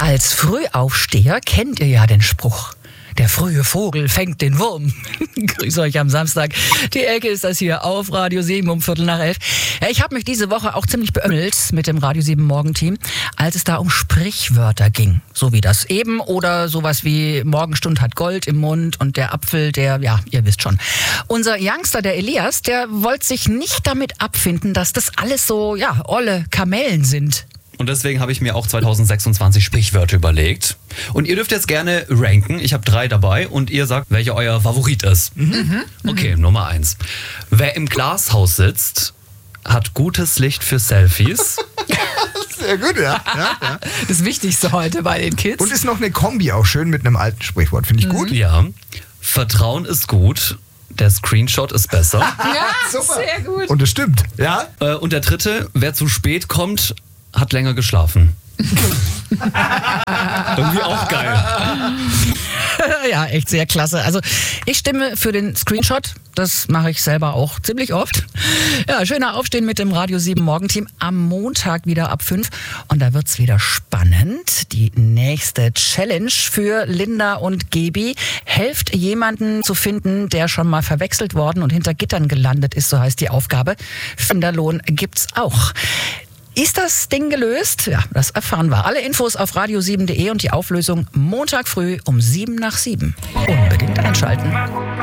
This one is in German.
Als Frühaufsteher kennt ihr ja den Spruch: Der frühe Vogel fängt den Wurm. Grüß euch am Samstag. Die Ecke ist das hier auf Radio 7 um 11:15. Ja, ich habe mich diese Woche auch ziemlich beömmelt mit dem Radio 7 Morgenteam, als es da um Sprichwörter ging. So wie das eben oder sowas wie Morgenstund hat Gold im Mund und der Apfel, der, ja, ihr wisst schon. Unser Youngster, der Elias, der wollte sich nicht damit abfinden, dass das alles so, ja, olle Kamellen sind. Und deswegen habe ich mir auch 2026 Sprichwörter überlegt. Und ihr dürft jetzt gerne ranken. Ich habe 3 dabei und ihr sagt, welcher euer Favorit ist. Okay, Nummer 1. Wer im Glashaus sitzt, hat gutes Licht für Selfies. Sehr gut, ja. Das Wichtigste heute bei den Kids. Und ist noch eine Kombi auch schön mit einem alten Sprichwort. Finde ich gut. Ja. Vertrauen ist gut. Der Screenshot ist besser. ja, Super. sehr gut. Und es stimmt. Ja? Und der 3. Wer zu spät kommt, hat länger geschlafen. Irgendwie auch geil. Ja, echt sehr klasse. Also ich stimme für den Screenshot. Das mache ich selber auch ziemlich oft. Ja, schöner Aufstehen mit dem Radio 7 Morgenteam. Am Montag wieder ab 5. Und da wird's wieder spannend. Die nächste Challenge für Linda und Gebi: Helft jemanden zu finden, der schon mal verwechselt worden und hinter Gittern gelandet ist. So heißt die Aufgabe. Finderlohn gibt's auch. Ist das Ding gelöst? Ja, das erfahren wir. Alle Infos auf radio7.de und die Auflösung Montag früh um 7 nach 7. Unbedingt einschalten.